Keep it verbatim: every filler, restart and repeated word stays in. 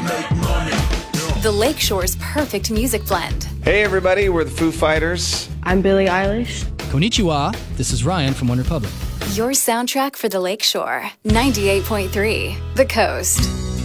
The Lakeshore's perfect music blend. Hey everybody, we're the Foo Fighters. I'm Billie Eilish. Konnichiwa, this is Ryan from OneRepublic. Your soundtrack for the Lakeshore. ninety-eight point three, The Coast.